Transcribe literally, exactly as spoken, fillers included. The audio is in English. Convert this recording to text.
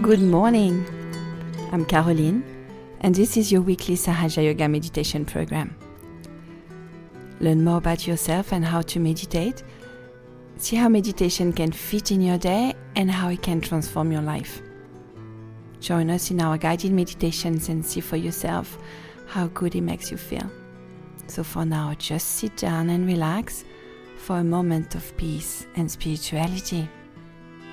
Good morning. I'm Caroline, and this is your weekly Sahaja Yoga meditation program. Learn more about yourself and how to meditate. See how meditation can fit in your day and how it can transform your life. Join us in our guided meditations and see for yourself how good it makes you feel. So for now, just sit down and relax for a moment of peace and spirituality.